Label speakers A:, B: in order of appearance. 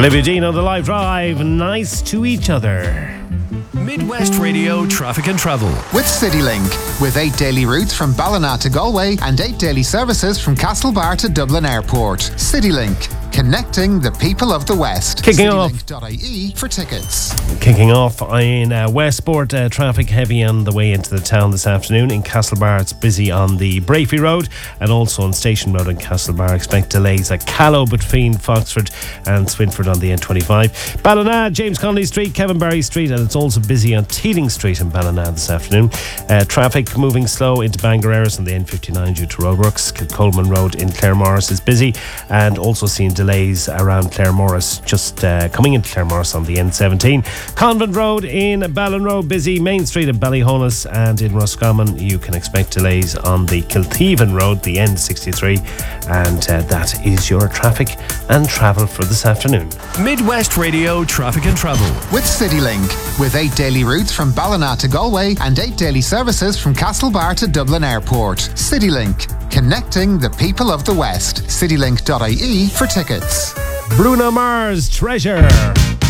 A: Olivia Dean on the live drive. Nice to each other.
B: Midwest Radio Traffic and Travel
C: with CityLink, with 8 daily routes from Ballina to Galway and 8 daily services from Castlebar to Dublin Airport. CityLink, connecting the people of the West.
A: Kicking off
C: CityLink.ie for tickets.
A: Kicking off in Westport, traffic heavy on the way into the town this afternoon. In Castlebar, it's busy on the Brafey Road and also on Station Road in Castlebar. Expect delays at Callow between Foxford and Swinford on the N25. Ballina, James Connolly Street, Kevin Barry Street, and it's also busy on Teeling Street in Ballina this afternoon. Traffic moving slow into Bangareras on the N59 due to roadworks. Coleman Road in Claremorris is busy, and also seeing delays around Claremorris, just coming into Claremorris on the N17. Convent Road in Ballinrobe busy. Main Street in Ballyhonus, and in Roscommon you can expect delays on the Kiltheven Road, the N63, and that is your traffic and travel for this afternoon.
B: Midwest Radio Traffic and Travel
C: with CityLink, with 8 daily routes from Ballina to Galway and 8 daily services from Castlebar to Dublin Airport. CityLink, connecting the people of the West. CityLink.ie for tickets.
A: Bruno Mars, Treasure.